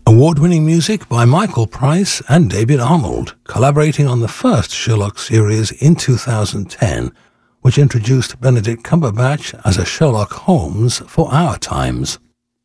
Award-winning music by Michael Price and David Arnold, collaborating on the first Sherlock series in 2010, which introduced Benedict Cumberbatch as a Sherlock Holmes for our times.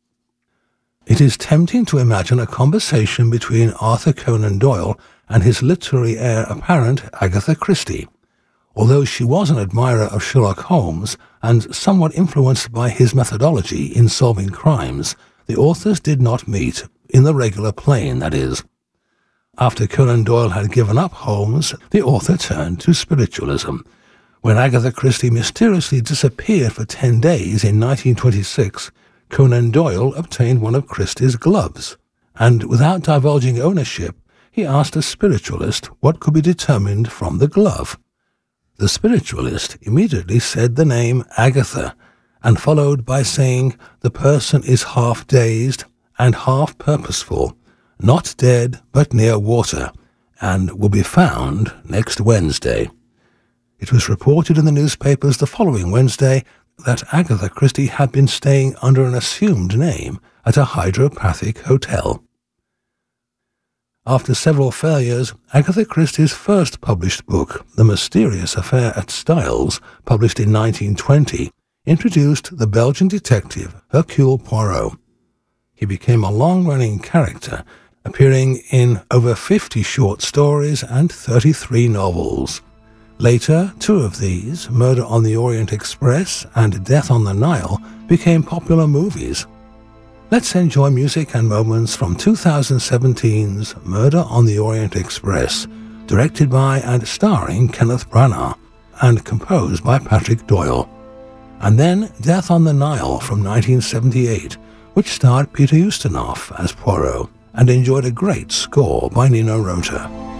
It is tempting to imagine a conversation between Arthur Conan Doyle and his literary heir apparent Agatha Christie. Although she was an admirer of Sherlock Holmes and somewhat influenced by his methodology in solving crimes, the authors did not meet, in the regular plane, that is. After Conan Doyle had given up Holmes, the author turned to spiritualism. When Agatha Christie mysteriously disappeared for 10 days in 1926, Conan Doyle obtained one of Christie's gloves, and without divulging ownership, he asked a spiritualist what could be determined from the glove. The spiritualist immediately said the name Agatha, and followed by saying the person is half dazed and half purposeful, not dead but near water, and will be found next Wednesday. It was reported in the newspapers the following Wednesday that Agatha Christie had been staying under an assumed name at a hydropathic hotel. After several failures, Agatha Christie's first published book, The Mysterious Affair at Styles, published in 1920, introduced the Belgian detective Hercule Poirot. He became a long-running character, appearing in over 50 short stories and 33 novels. Later, 2 of these, Murder on the Orient Express and Death on the Nile, became popular movies. Let's enjoy music and moments from 2017's Murder on the Orient Express, directed by and starring Kenneth Branagh, and composed by Patrick Doyle. And then Death on the Nile from 1978, which starred Peter Ustinov as Poirot, and enjoyed a great score by Nino Rota.